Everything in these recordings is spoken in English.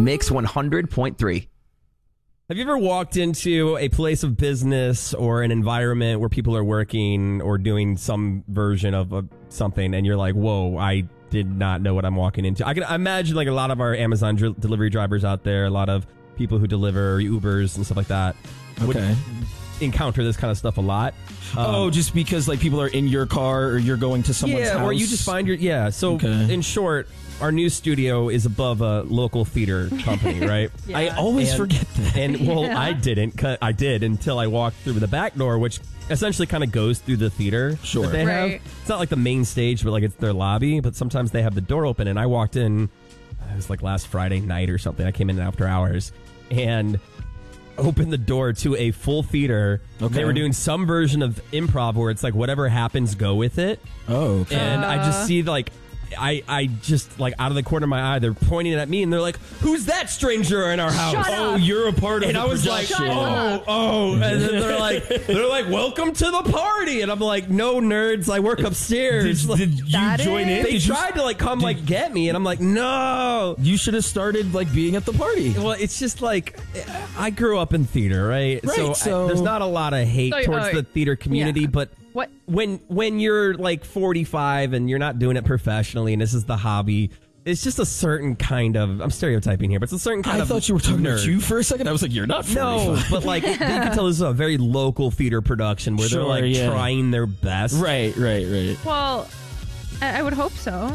Mix 100.3. Have you ever walked into a place of business or an environment where people are working or doing some version of something and you're like, whoa, I did not know what I'm walking into? I can imagine like a lot of our Amazon delivery drivers out there, a lot of people who deliver Ubers and stuff like that would encounter this kind of stuff a lot. Just because like people are in your car or you're going to someone's house? Yeah, or you just find your... So in short... Our new studio is above a local theater company, right? Yeah. I always forget that. And, well, I didn't. I did until I walked through the back door, which essentially kind of goes through the theater that they have. It's not like the main stage, but like it's their lobby. But sometimes they have the door open. And I walked in, it was like last Friday night or something. I came in after hours and opened the door to a full theater. Okay. They were doing some version of improv where it's like whatever happens, go with it. Oh, okay. And I just see like... I just, like, out of the corner of my eye, they're pointing at me, and they're like, who's that stranger in our house? Shut up. You're a part of and the I was production. like, And then they're like, welcome to the party. And I'm like, no, nerds, I work upstairs. Did you join in? They tried to, like, come, like, get me, and I'm like, no. You should have started, like, being at the party. Well, it's just, like, I grew up in theater, right? So there's not a lot of hate towards the theater community, but... What? When you're like 45 and you're not doing it professionally and this is the hobby, it's just a certain kind of... I'm stereotyping here, but it's a certain kind of... I thought you were talking about you for a second. I was like, you're not 45. No, but like you can tell this is a very local theater production where they're like trying their best. Right. Well... I would hope so.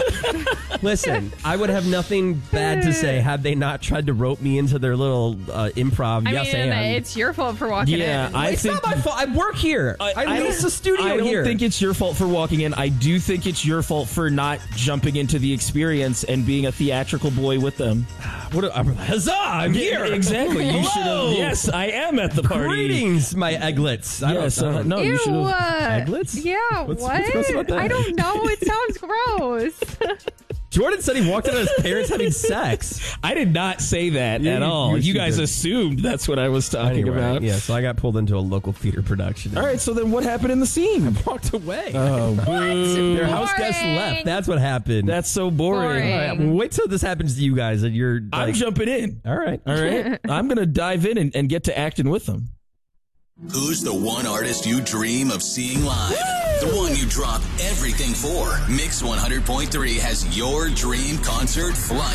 Listen, I would have nothing bad to say had they not tried to rope me into their little improv. It's your fault for walking in. It's not my fault. I work here. I lease a studio here. I here. don't think it's your fault for walking in. I do think it's your fault for not jumping into the experience and being a theatrical boy with them. Huzzah! I'm here. Exactly. You should have. Yes, I am at the party. Greetings, my egglets. No, Ew, you should have. Egglets? Yeah, What's what? gross about that? I don't know. It sounds gross. Jordan said he walked in on his parents having sex. I did not say that at all. You guys assumed that's what I was talking about. Yeah, so I got pulled into a local theater production. All right, so then what happened in the scene? I walked away. Oh, boo. Their house guests left. That's what happened. That's so boring. All right, well, wait till this happens to you guys. And you're like, I'm jumping in. All right. I'm going to dive in and get to acting with them. Who's the one artist you dream of seeing live? The one you drop everything for. Mix 100.3 has your dream concert flying.